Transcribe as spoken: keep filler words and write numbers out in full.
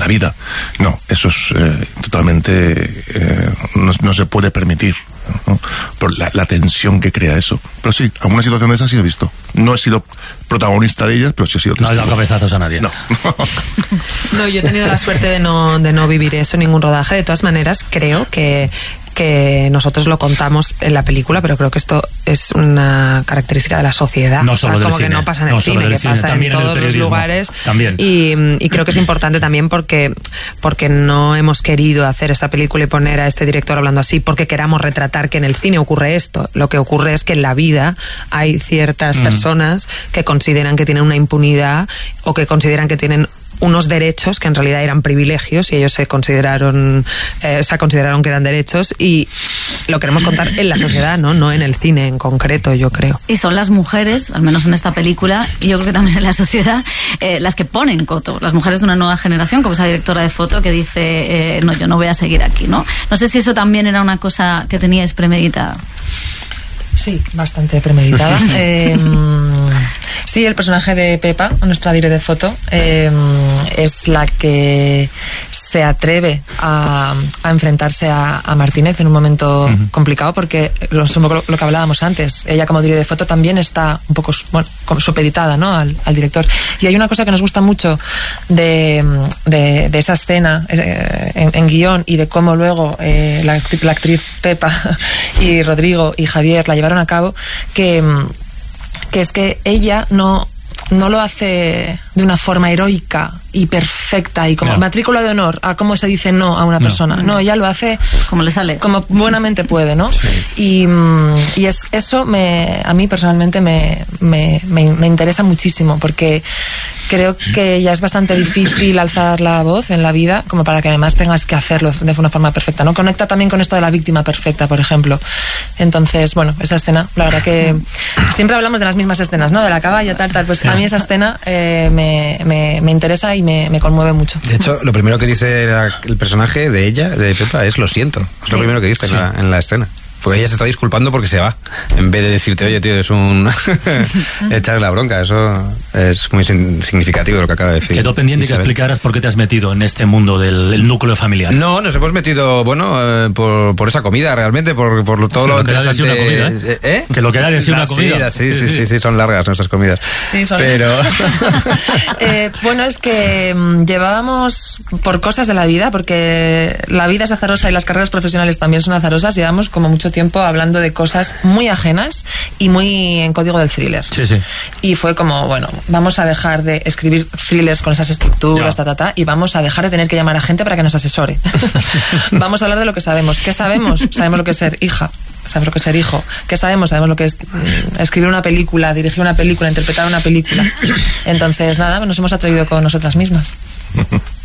la vida. No, eso es eh, totalmente... Eh, no, no se puede permitir, ¿no? Por la, la tensión que crea eso. Pero sí, alguna situación de esas sí he visto. No he sido protagonista de ellas, pero sí he sido testigo. No he dado cabezazos a nadie. No. No, yo he tenido la suerte de no, de no vivir eso en ningún rodaje. De todas maneras, creo que que nosotros lo contamos en la película, pero creo que esto es una característica de la sociedad. No solo o sea, del como cine. que no pasa en el No solo cine, del que cine, pasa en también en el todos los periodismo. lugares. También. Y, y creo que es importante también porque, porque no hemos querido hacer esta película y poner a este director hablando así porque queramos retratar que en el cine ocurre esto. Lo que ocurre es que en la vida hay ciertas mm. personas que consideran que tienen una impunidad o que consideran que tienen unos derechos que en realidad eran privilegios y ellos se consideraron eh, se consideraron que eran derechos, y lo queremos contar en la sociedad, no no en el cine en concreto, yo creo. Y son las mujeres, al menos en esta película, y yo creo que también en la sociedad, eh, las que ponen coto, las mujeres de una nueva generación, como esa directora de foto que dice, eh, no, yo no voy a seguir aquí, ¿no? No sé si eso también era una cosa que teníais premeditada. Sí, bastante premeditada. eh, sí, el personaje de Pepa, nuestra directora de foto, eh, es la que se atreve a, a enfrentarse a, a Martínez en un momento uh-huh. complicado, porque lo, lo que hablábamos antes, ella como directora de foto también está un poco bueno, supeditada, ¿no? al, al director. Y hay una cosa que nos gusta mucho de, de, de esa escena eh, en, en guión, y de cómo luego eh, la, la actriz Pepa y Rodrigo y Javier la llevaron a cabo, que, que es que ella no, no lo hace de una forma heroica y perfecta y como no. matrícula de honor a cómo se dice no a una no. persona. No, ella lo hace como le sale, como buenamente puede, ¿no? Sí. Y, y es, eso me, a mí personalmente me, me, me, me interesa muchísimo, porque creo que ya es bastante difícil alzar la voz en la vida como para que además tengas que hacerlo de una forma perfecta, ¿no? Conecta también con esto de la víctima perfecta, por ejemplo. Entonces, bueno, esa escena, la verdad que siempre hablamos de las mismas escenas, ¿no? De la caballa, tal, tal. Pues a mí esa escena eh, me, me, me interesa y me, me conmueve mucho. De hecho, lo primero que dice la, el personaje de ella, de Pepa, es lo siento. Es sí. lo primero que dice sí. en, la, en la escena. Porque ella se está disculpando porque se va, en vez de decirte, oye, tío, es un... echarle la bronca. Eso es muy significativo lo que acaba de decir. Quedó pendiente Isabel. Que explicaras por qué te has metido en este mundo del, del núcleo familiar. No, nos hemos metido, bueno, eh, por, por esa comida, realmente, por, por todo sí, lo, lo interesante... Que una comida, ¿eh? ¿Eh? Que lo que da es una comida. Sí, sí, sí, sí, sí, son largas nuestras comidas. Sí, son Pero... eh, bueno, es que um, llevábamos, por cosas de la vida, porque la vida es azarosa y las carreras profesionales también son azarosas, llevamos como mucho tiempo hablando de cosas muy ajenas y muy en código del thriller. Sí, sí. Y fue como, bueno, vamos a dejar de escribir thrillers con esas estructuras, ta, ta, ta, y vamos a dejar de tener que llamar a gente para que nos asesore. Vamos a hablar de lo que sabemos. ¿Qué sabemos? Sabemos lo que es ser hija. Sabemos lo que es ser hijo. ¿Qué sabemos? Sabemos lo que es mm, escribir una película, dirigir una película, interpretar una película. Entonces, nada, nos hemos atrevido con nosotras mismas.